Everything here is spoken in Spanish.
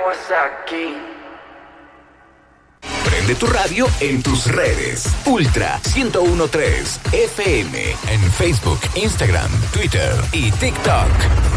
aquí. Prende tu radio en tus redes. Ultra 101.3 FM en Facebook, Instagram, Twitter y TikTok.